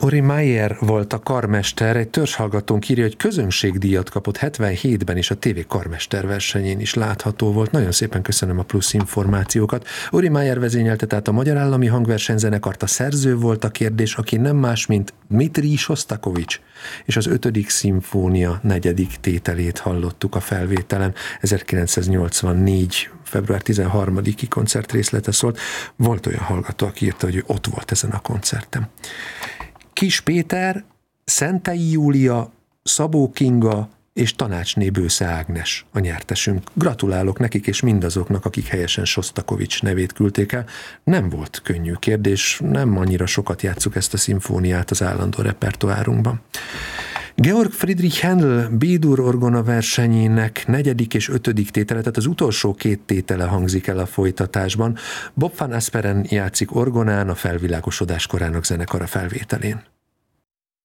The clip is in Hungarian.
Uri Mayer volt a karmester, egy törzshallgatónk írja, hogy közönségdíjat kapott 77-ben, és a TV karmester versenyén is látható volt. Nagyon szépen köszönöm a plusz információkat. Uri Mayer vezényelte tehát a Magyar Állami Hangversenyzenekart, a szerző volt a kérdés, aki nem más, mint Dmitrij Sostakovics, és az 5. szimfónia 4. tételét hallottuk a felvételen. 1984. február 13-i koncertrészlete szólt. Volt olyan hallgató, aki írta, hogy ő ott volt ezen a koncerten. Kis Péter, Szentei Júlia, Szabó Kinga és Tanácsné Bősze Ágnes a nyertesünk. Gratulálok nekik és mindazoknak, akik helyesen Sostakovics nevét küldték el. Nem volt könnyű kérdés, nem annyira sokat játsszuk ezt a szimfóniát az állandó repertoárunkban. Georg Friedrich Händel B-dur orgona versenyének 4. és 5. tétele, tehát az utolsó 2 tétele hangzik el a folytatásban. Bob van Asperen játszik orgonán, a felvilágosodás korának zenekara felvételén.